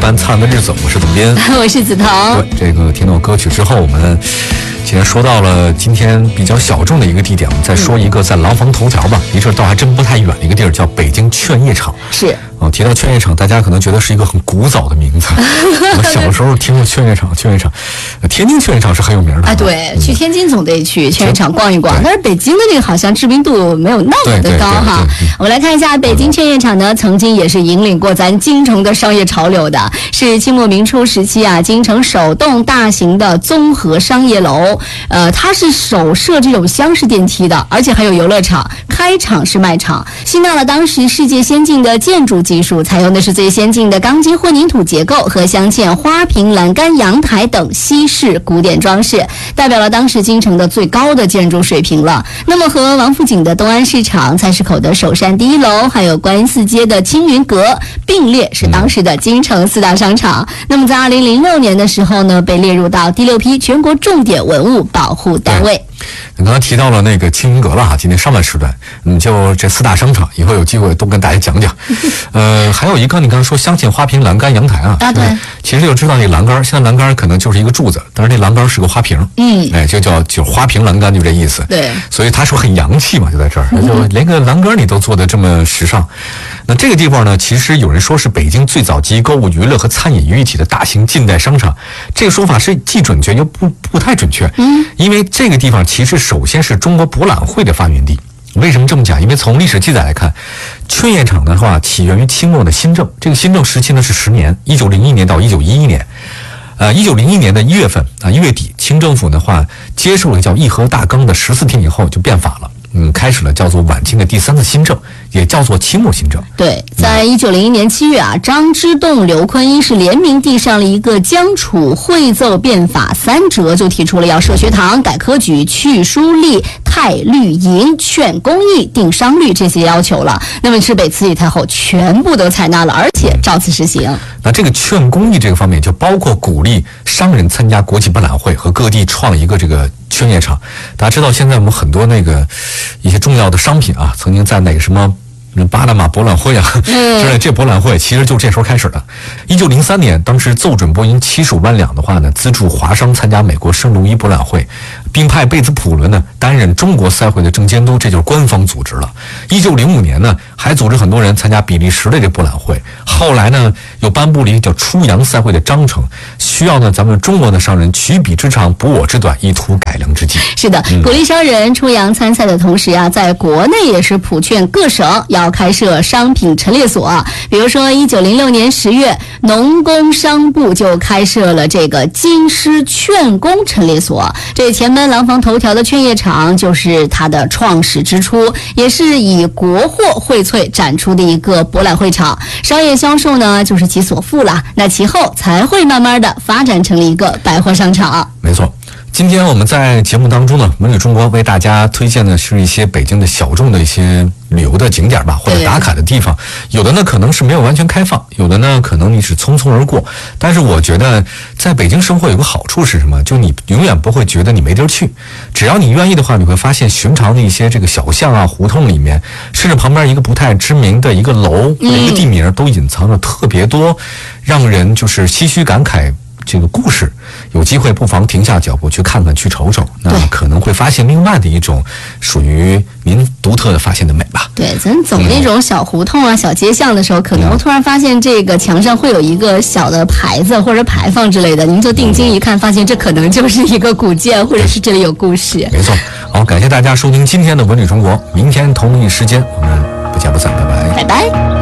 般灿烂的日子，我是董斌， 我是子腾。 对，这个听到歌曲之后，我们既然说到了今天比较小众的一个地点，我们再说一个在廊坊头条吧，离这儿倒还真不太远的一个地儿，叫北京劝业场。 是。 提到劝业场，大家可能觉得是一个很古早的名字。我小的时候听过劝业场，天津劝业场是很有名的啊。对，去天津总得去劝业场逛一逛，但是北京的这个好像知名度没有那么的高哈。我们来看一下，北京劝业场呢，曾经也是引领过咱京城的商业潮流的，是清末民初时期啊，京城首栋大型的综合商业楼。它是首设这种厢式电梯的，而且还有游乐场，开场式卖场，吸纳了当时世界先进的建筑技术，采用的是最先进的钢筋混凝土结构和镶嵌花瓶、栏杆、阳台等西式古典装饰，代表了当时京城的最高的建筑水平了。那么和王府井的东安市场、菜市口的首善第一楼，还有观音寺街的青云阁并列是当时的京城4大商场。那么在2006年的时候呢，被列入到第6批全国重点文物保护单位。 你刚才提到了那个青云阁了哈，今天上半时段，就这4大商场，以后有机会都跟大家讲讲。还有一个你刚才说镶嵌花瓶、栏杆、阳台啊， 对， 其实就知道那栏杆，现在栏杆可能就是一个柱子，但是这栏杆是个花瓶，就叫花瓶栏杆，就这意思。 对， 所以他说很洋气嘛，就在这儿，就连个栏杆你都做得这么时尚。那这个地方呢，其实有人说是北京最早集购物、娱乐和餐饮于一体的大型近代商场，这个说法是既准确又不太准确。因为这个地方其实首先是中国博览会的发源地。为什么这么讲？因为从历史记载来看，劝业场的话起源于清末的新政，这个新政时期呢是10年，1901年到1911年。1901年的1月份1月底，清政府的话接受了叫议和大纲的14天以后就变法了。开始了叫做晚清的第3次新政，也叫做清末新政。 对，在1901年7月啊，张之洞、刘坤一是联名递上了一个江楚会奏变法3折，就提出了要设学堂、改科举、去书吏、汰律营、劝公益、定商律这些要求了。那么是北慈禧太后全部都采纳了，而且照此实行。 那这个劝公益这个方面，就包括鼓励商人参加国际博览会和各地创一个这个劝业场。大家知道现在我们很多一些重要的商品啊，曾经在那个什么巴拿马博览会啊之类，这博览会其实就这时候开始的。1903年，当时奏准拨银75万两的话呢，资助华商参加美国圣路易博览会，并派贝兹普伦呢担任中国赛会的正监督，这就是官方组织了。1905年呢，还组织很多人参加比利时的这博览会。后来呢，又颁布了一个叫出洋赛会的章程，需要呢咱们中国的商人取彼之长，补我之短，以图改良之计。 是的，鼓励商人出洋参赛的同时啊，在国内也是普劝各省要开设商品陈列所。比如说1906年10月，农工商部就开设了这个京师劝工陈列所。这前门廊坊头条的劝业场就是它的创始之初，也是以国货荟萃展出的一个博览会场。商业销售呢就是其所附了，那其后才会慢慢的发展成了一个百货商场。 没错。今天我们在节目当中呢，文旅中国为大家推荐的是一些北京的小众的一些旅游的景点吧，或者打卡的地方。有的呢可能是没有完全开放，有的呢可能你是匆匆而过。但是我觉得在北京生活有个好处是什么？就你永远不会觉得你没地儿去，只要你愿意的话，你会发现寻常的一些这个小巷啊、胡同里面，甚至旁边一个不太知名的一个楼或者一个地名，都隐藏着特别多让人就是唏嘘感慨这个故事。有机会不妨停下脚步去看看去瞅瞅，那可能会发现另外的一种属于您独特的发现的美吧。 对，咱走那种小胡同啊、小街巷的时候，可能突然发现这个墙上会有一个小的牌子或者牌坊之类的，您就定睛一看，发现这可能就是一个古建，或者是这里有故事。 没错。好，感谢大家收听今天的文旅中国，明天同一时间我们不见不散，拜拜。 拜拜。